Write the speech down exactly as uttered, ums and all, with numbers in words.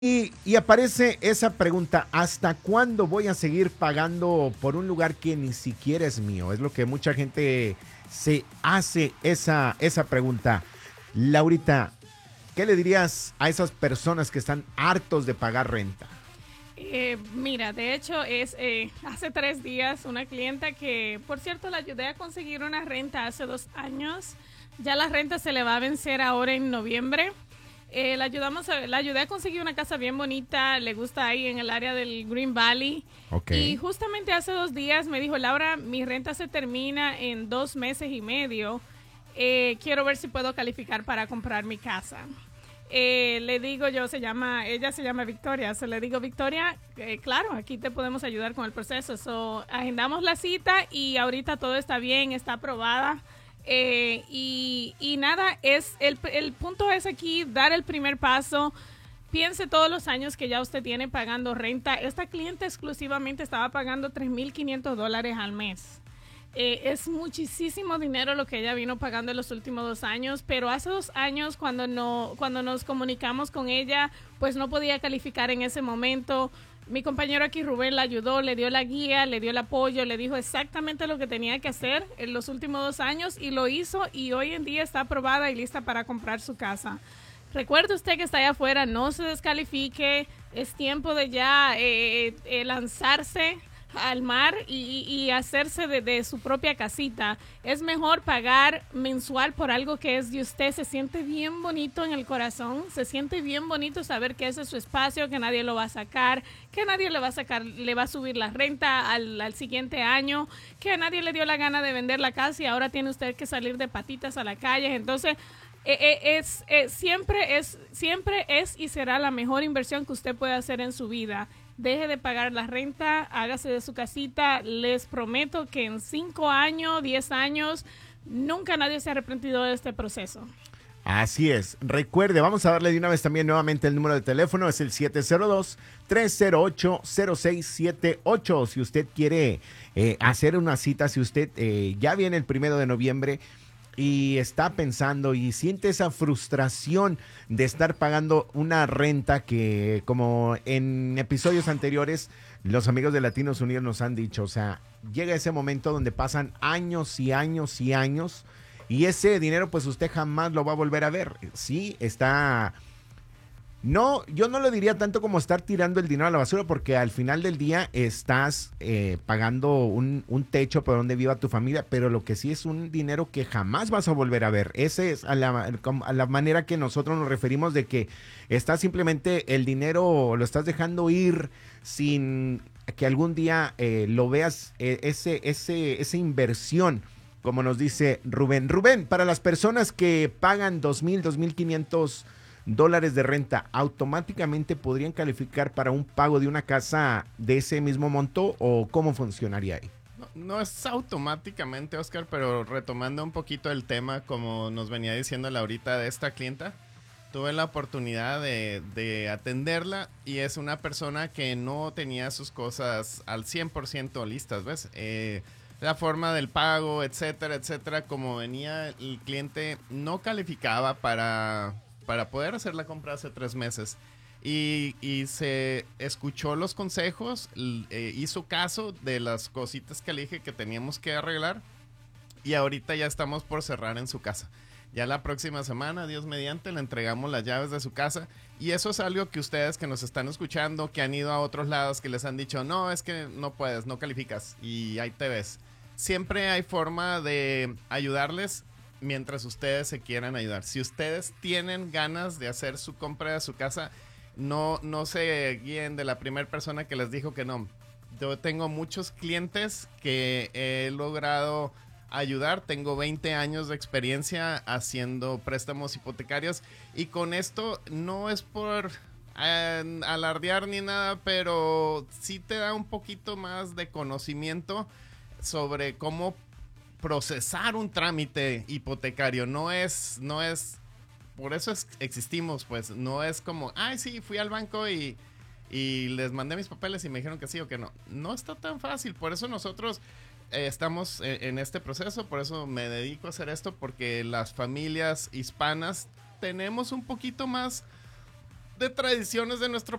Y, y aparece esa pregunta, ¿hasta cuándo voy a seguir pagando por un lugar que ni siquiera es mío? Es lo que mucha gente se hace esa, esa pregunta. Laurita, ¿qué le dirías a esas personas que están hartos de pagar renta? Eh, mira, de hecho es eh, hace tres días una clienta que, por cierto, la ayudé a conseguir una renta hace dos años. Ya la renta se le va a vencer ahora en noviembre. Eh, la, ayudamos a, la ayudé a conseguir una casa bien bonita, le gusta ahí en el área del Green Valley. Ok. Y justamente hace dos días me dijo, Laura, mi renta se termina en dos meses y medio. Eh, quiero ver si puedo calificar para comprar mi casa. Eh, le digo yo, se llama, ella se llama Victoria, se le digo, Victoria, eh, claro, aquí te podemos ayudar con el proceso. So, agendamos la cita y ahorita todo está bien, está aprobada. Eh, y, y nada, es el, el punto es aquí dar el primer paso. Piense todos los años que ya usted tiene pagando renta. Esta cliente exclusivamente estaba pagando tres mil quinientos dólares al mes. Eh, es muchísimo dinero lo que ella vino pagando en los últimos dos años, pero hace dos años cuando, no, cuando nos comunicamos con ella, pues no podía calificar en ese momento. Mi compañero aquí, Rubén, la ayudó, le dio la guía, le dio el apoyo, le dijo exactamente lo que tenía que hacer en los últimos dos años y lo hizo, y hoy en día está aprobada y lista para comprar su casa. Recuerde usted que está allá afuera, no se descalifique, es tiempo de ya eh, eh, lanzarse al mar y, y hacerse de, de su propia casita. Es mejor pagar mensual por algo que es de usted. Se siente bien bonito en el corazón, se siente bien bonito saber que ese es su espacio, que nadie lo va a sacar, que nadie le va a sacar, le va a subir la renta al, al siguiente año, que a nadie le dio la gana de vender la casa y ahora tiene usted que salir de patitas a la calle. Entonces eh, eh, es, eh, siempre es siempre es y será la mejor inversión que usted puede hacer en su vida. Deje de pagar la renta, hágase de su casita. Les prometo que en cinco años, diez años, nunca nadie se ha arrepentido de este proceso. Así es. Recuerde, vamos a darle de una vez también nuevamente el número de teléfono. Es el siete cero dos, tres cero ocho, cero seis siete ocho. Si usted quiere eh, hacer una cita, si usted eh, ya viene el primero de noviembre y está pensando y siente esa frustración de estar pagando una renta que, como en episodios anteriores, los amigos de Latinos Unidos nos han dicho, o sea, llega ese momento donde pasan años y años y años y ese dinero pues usted jamás lo va a volver a ver. Sí, está... No, yo no lo diría tanto como estar tirando el dinero a la basura, porque al final del día estás eh, pagando un, un techo por donde viva tu familia, pero lo que sí es un dinero que jamás vas a volver a ver. Esa es a la, a la manera que nosotros nos referimos, de que estás simplemente, el dinero lo estás dejando ir sin que algún día eh, lo veas, eh, ese, ese, esa inversión. Como nos dice Rubén. Rubén, para las personas que pagan dos mil, dos mil quinientos dólares de renta, ¿automáticamente podrían calificar para un pago de una casa de ese mismo monto o cómo funcionaría ahí? No, no es automáticamente, Oscar, pero retomando un poquito el tema, como nos venía diciendo Laurita de esta clienta, tuve la oportunidad de, de atenderla y es una persona que no tenía sus cosas al cien por ciento listas, ¿ves? Eh, la forma del pago, etcétera, etcétera, como venía el cliente, no calificaba para... para poder hacer la compra hace tres meses. Y, y se escuchó los consejos, eh, hizo caso de las cositas que le dije que teníamos que arreglar. Y ahorita ya estamos por cerrar en su casa. Ya la próxima semana, Dios mediante, le entregamos las llaves de su casa. Y eso es algo que ustedes que nos están escuchando, que han ido a otros lados, que les han dicho, no, es que no puedes, no calificas. Y ahí te ves. Siempre hay forma de ayudarles mientras ustedes se quieran ayudar. Si ustedes tienen ganas de hacer su compra de su casa, no, no se guíen de la primera persona que les dijo que no. Yo tengo muchos clientes que he logrado ayudar. Tengo veinte años de experiencia haciendo préstamos hipotecarios y con esto no es por eh, alardear ni nada, pero sí te da un poquito más de conocimiento sobre cómo procesar un trámite hipotecario. No es, no es, por eso es, existimos, pues, no es como, ay, sí, fui al banco y, y les mandé mis papeles y me dijeron que sí o que no. No está tan fácil, por eso nosotros eh, estamos en, en este proceso, por eso me dedico a hacer esto, porque las familias hispanas tenemos un poquito más de tradiciones de nuestro